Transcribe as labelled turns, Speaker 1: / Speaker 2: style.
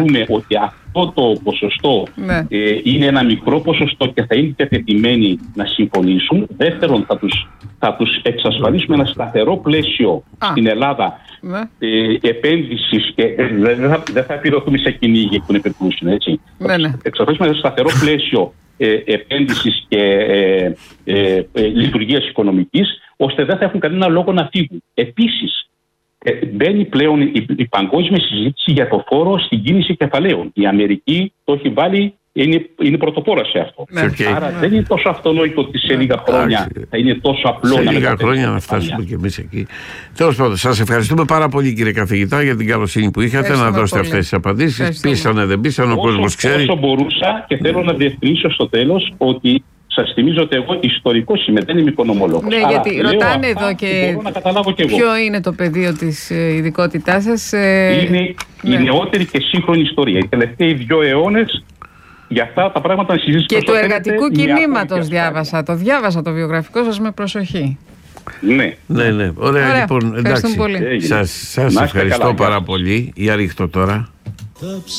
Speaker 1: δούμε ότι αυτό το ποσοστό είναι ένα μικρό ποσοστό και θα είναι διατεθειμένοι να συμφωνήσουν. Δεύτερον, θα τους εξασφαλίσουμε ένα σταθερό πλαίσιο στην Ελλάδα επένδυσης και δεν θα επιρωθούμε σε κυνήγι εκ των υπερπλούσιων, έτσι. Εξασφαλίσουμε ένα σταθερό πλαίσιο επένδυσης και λειτουργίας οικονομικής, ώστε δεν θα έχουν κανένα λόγο να φύγουν. Επίσης, μπαίνει πλέον η παγκόσμια συζήτηση για το φόρο στην κίνηση κεφαλαίων. Η Αμερική το έχει βάλει, είναι πρωτοπόρα σε αυτό. Άρα δεν είναι τόσο αυτονόητο ότι σε λίγα χρόνια θα είναι τόσο απλό
Speaker 2: σε λίγα χρόνια να φτάσουμε κι εμείς εκεί. Τέλος πάντων, σας ευχαριστούμε πάρα πολύ, κύριε καθηγητά, για την καλοσύνη που είχατε να δώσετε αυτές τις απαντήσεις. Πείσανε, δεν πείσανε, ο κόσμος ξέρει.
Speaker 1: Όσο μπορούσα, και θέλω να διευκρινίσω στο τέλος ότι σας θυμίζω ότι εγώ ιστορικός είμαι, δεν είμαι οικονομολόγος.
Speaker 3: Ναι, γιατί ρωτάνε εδώ και ποιο είναι το πεδίο της ειδικότητάς σας.
Speaker 1: Είναι η νεότερη και σύγχρονη ιστορία. Οι τελευταίοι 2 αιώνες για αυτά τα πράγματα να συζητήσουμε.
Speaker 3: Και του εργατικού κινήματος διάβασα. Το διάβασα το βιογραφικό σας με προσοχή.
Speaker 1: Ναι.
Speaker 2: Ωραία, λοιπόν. Εντάξει. Σας ευχαριστώ πάρα πολύ. Για ρίχτω τώρα.